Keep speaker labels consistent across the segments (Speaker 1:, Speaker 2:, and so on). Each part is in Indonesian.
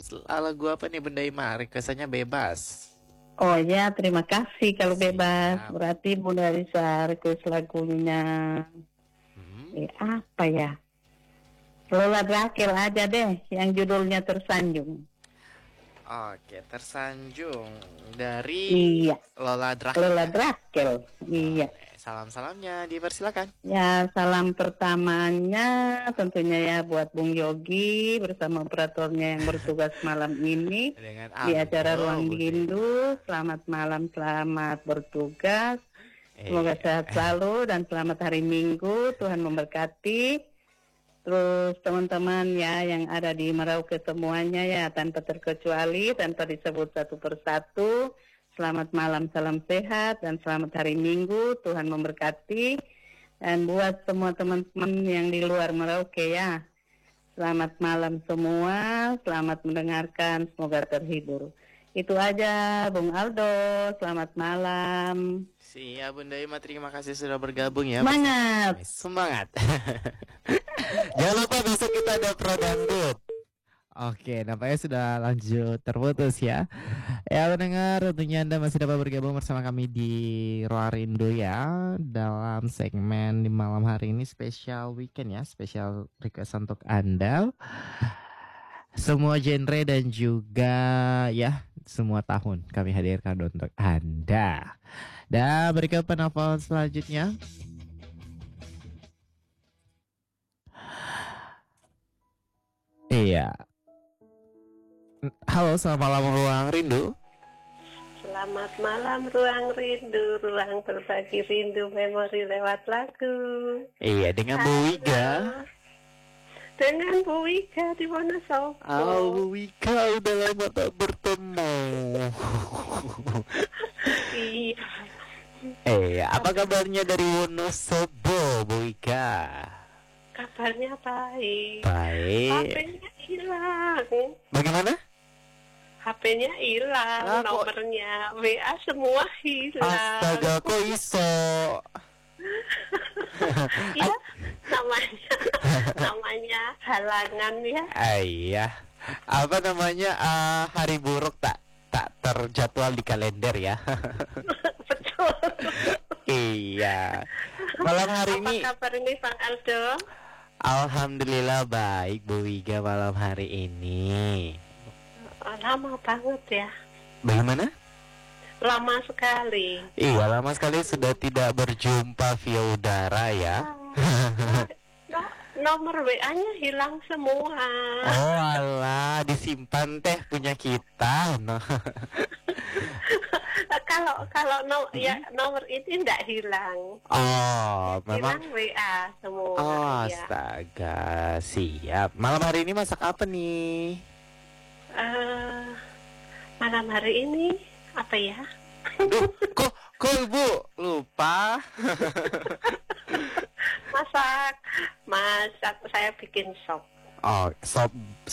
Speaker 1: lagu apa nih Bunda Ima? Requestannya bebas.
Speaker 2: Oh ya, terima kasih kalau bebas.
Speaker 1: Siap.
Speaker 2: Berarti Bunda bisa request lagunya. Apa ya? Lola Drakel aja deh, yang judulnya Tersanjung.
Speaker 1: Oke, Tersanjung dari
Speaker 2: Iya,
Speaker 1: Lola Drakel.
Speaker 2: Lola Drakel. Iya.
Speaker 1: Salam-salamnya dipersilakan.
Speaker 2: Ya, salam pertamanya tentunya ya buat Bung Yogi bersama operatornya yang bertugas malam ini di acara Ruang Rindu. Selamat malam, selamat bertugas. Semoga sehat selalu dan selamat hari Minggu. Tuhan memberkati. Terus teman-teman ya yang ada di Merauke semuanya ya tanpa terkecuali, tanpa disebut satu persatu. Selamat malam, salam sehat dan selamat hari Minggu. Tuhan memberkati. Dan buat semua teman-teman yang di luar Merauke ya, selamat malam semua. Selamat mendengarkan, semoga terhibur. Itu aja Bung Aldo. Selamat malam.
Speaker 1: Siap Bunda Ima, terima kasih sudah bergabung ya.
Speaker 2: Semangat.
Speaker 1: Semangat. Jangan lupa besok kita ada Pro Dangdut. Oke, nampaknya sudah lanjut terputus ya. Ya pendengar, tentunya Anda masih dapat bergabung bersama kami di Ruang Rindu ya, dalam segmen di malam hari ini spesial weekend ya, spesial request untuk Anda. Semua genre dan juga ya semua tahun kami hadirkan untuk Anda. Dan berikut penelpon selanjutnya. Iya. Halo, selamat malam Ruang Rindu.
Speaker 3: Selamat malam Ruang Rindu, ruang berbagi rindu memori lewat lagu.
Speaker 1: Iya, dengan Bu Wiga.
Speaker 3: Dengan Bu Wiga di Wonosobo.
Speaker 1: Oh, Bu Wiga udah lama tak bertemu.
Speaker 3: Iya.
Speaker 1: Apa kabarnya dari Wonosobo, Bu Wiga?
Speaker 3: Kabarnya baik.
Speaker 1: Baik.
Speaker 3: HP-nya hilang.
Speaker 1: Bagaimana?
Speaker 3: HP-nya hilang, nomornya WA semua hilang.
Speaker 1: Astaga, kok iso?
Speaker 3: Ya, namanya halangan ya.
Speaker 1: Iya. Apa namanya? Hari buruk tak terjadwal di kalender ya.
Speaker 3: Betul.
Speaker 1: Iya. Malam hari ini.
Speaker 3: Apa kabar ini Bang Aldo?
Speaker 1: Alhamdulillah baik Bu Wiga malam hari ini.
Speaker 3: Lama banget ya.
Speaker 1: Bagaimana?
Speaker 3: Lama sekali.
Speaker 1: Iya, lama sekali sudah tidak berjumpa via udara ya.
Speaker 3: Nomor WA-nya hilang semua.
Speaker 1: Oh alah, disimpan teh punya kita. No.
Speaker 3: Kalau nomor ini tidak hilang.
Speaker 1: Oh, memang
Speaker 3: hilang WA semua.
Speaker 1: Oh,
Speaker 3: ya.
Speaker 1: astaga, siap. Malam hari ini masak apa nih?
Speaker 3: Malam hari ini apa ya?
Speaker 1: Duh, kok Ibu lupa?
Speaker 3: Masak saya bikin sop.
Speaker 1: Oh, sop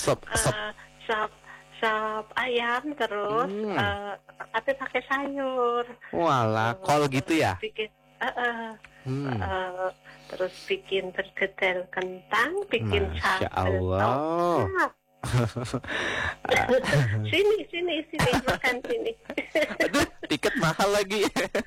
Speaker 3: Ayam terus tapi pakai sayur.
Speaker 1: Walah, kol gitu ya?
Speaker 3: Bikin terus bikin bergedel kentang, bikin
Speaker 1: Masya
Speaker 3: sambal
Speaker 1: Allah.
Speaker 3: Sini makan sini.
Speaker 1: Aduh, tiket mahal lagi.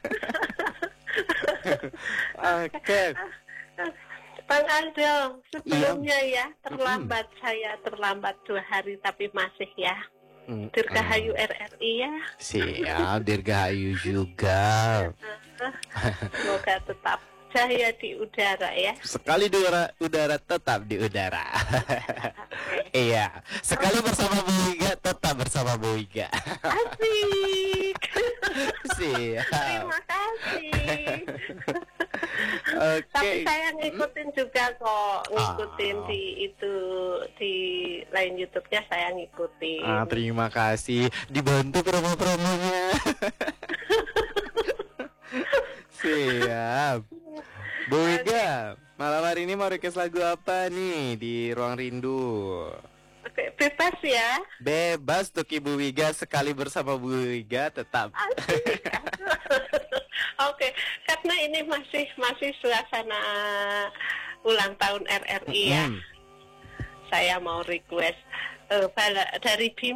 Speaker 1: Oke.
Speaker 3: Bang Aldo, sebelumnya ya saya terlambat 2 hari tapi masih ya. Dirgahayu RRI ya.
Speaker 1: Siap, Dirgahayu juga.
Speaker 3: Semoga tetap jaya di udara ya.
Speaker 1: Sekali di udara tetap di udara. Iya, sekali bersama Bu Wiga tetap bersama Bu Wiga.
Speaker 3: Asik.
Speaker 1: Siap.
Speaker 3: Terima kasih.
Speaker 1: Oke.
Speaker 3: Tapi saya ngikutin juga kok, ngikutin di lain YouTube-nya saya ngikutin.
Speaker 1: Terima kasih dibantu promo-promonya. Siap. Bu Wiga, malam hari ini mau request lagu apa nih di Ruang Rindu?
Speaker 3: Oke, bebas ya.
Speaker 1: Bebas untuk Ibu Wiga, sekali bersama Bu Wiga tetap.
Speaker 3: Oke, karena ini masih suasana ulang tahun RRI ya. Saya mau request dari Bima